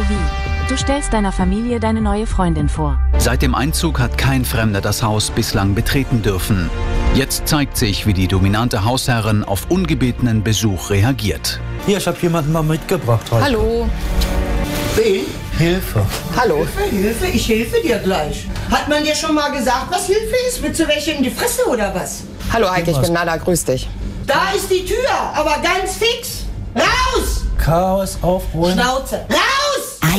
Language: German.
wie: Du stellst deiner Familie deine neue Freundin vor. Seit dem Einzug hat kein Fremder das Haus bislang betreten dürfen. Jetzt zeigt sich, wie die dominante Hausherrin auf ungebetenen Besuch reagiert. Hier, ich habe jemanden mal mitgebracht heute. Hallo. Wen? Hilfe. Hallo. Hilfe, ich helfe dir gleich. Hat man dir schon mal gesagt, was Hilfe ist? Willst du welche in die Fresse oder was? Hallo Heike, ich bin Nada, grüß dich. Da ist die Tür, aber ganz fix. Raus! Chaos aufräumen. Schnauze. Raus!